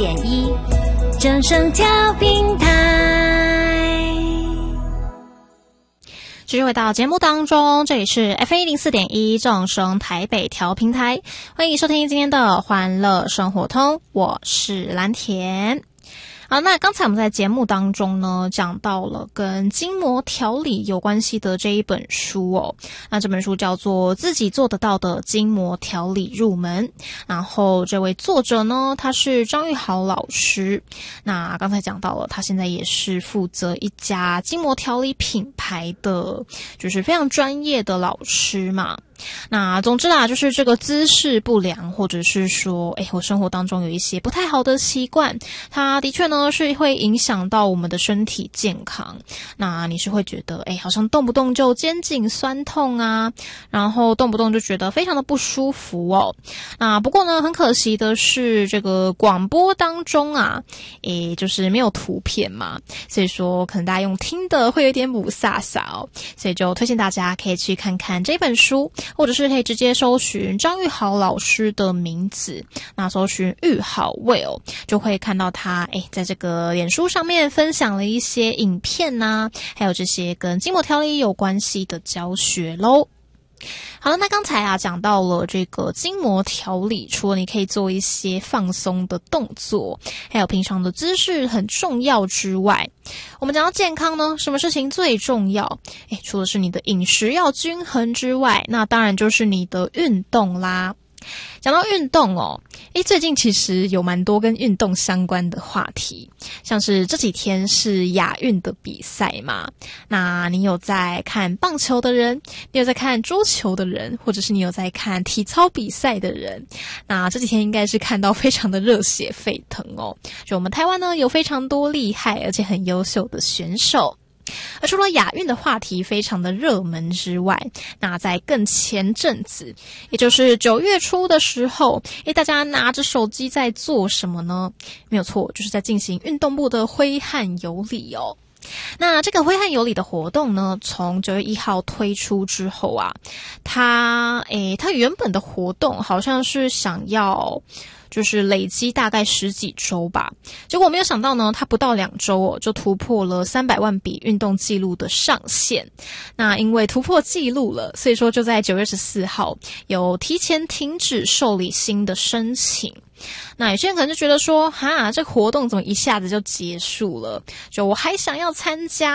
104.1正声调频台。继续回到节目当中，这里是 FM104.1正声台北调频台，欢迎收听今天的欢乐生活通，我是蓝田。好，那刚才我们在节目当中呢，讲到了跟筋膜调理有关系的这一本书哦。那这本书叫做《自己做得到的筋膜调理入门》，然后这位作者呢，他是张玉豪老师。那刚才讲到了，他现在也是负责一家筋膜调理品牌的，就是非常专业的老师嘛。那总之啦，就是这个姿势不良，或者是说我生活当中有一些不太好的习惯，它的确呢是会影响到我们的身体健康。那你是会觉得好像动不动就肩颈酸痛啊，然后动不动就觉得非常的不舒服哦。那不过呢，很可惜的是这个广播当中啊，就是没有图片嘛，所以说可能大家用听的会有点母萨萨哦，所以就推荐大家可以去看看这本书，或者是可以直接搜寻张玉豪老师的名字，那搜寻玉豪 Will 就会看到他在这个脸书上面分享了一些影片啊，还有这些跟筋膜调理有关系的教学咯。好了，那刚才讲到了这个筋膜调理，除了你可以做一些放松的动作，还有平常的姿势很重要之外，我们讲到健康呢，什么事情最重要？除了是你的饮食要均衡之外，那当然就是你的运动啦。讲到运动哦，最近其实有蛮多跟运动相关的话题，像是这几天是亚运的比赛嘛，那你有在看棒球的人，你有在看桌球的人，或者是你有在看体操比赛的人，那这几天应该是看到非常的热血沸腾哦。就我们台湾呢，有非常多厉害而且很优秀的选手。而除了亚运的话题非常的热门之外，那在更前阵子，也就是9月初的时候，大家拿着手机在做什么呢？没有错，就是在进行运动部的挥汗有礼哦。那这个挥汗有礼的活动呢，从9月1号推出之后啊，它原本的活动好像是想要就是累积大概10几周吧，结果我没有想到呢，它不到2周哦，就突破了300万笔运动记录的上限。那因为突破记录了，所以说就在9月14号有提前停止受理新的申请。那有些人可能就觉得说，这活动怎么一下子就结束了？就我还想要参加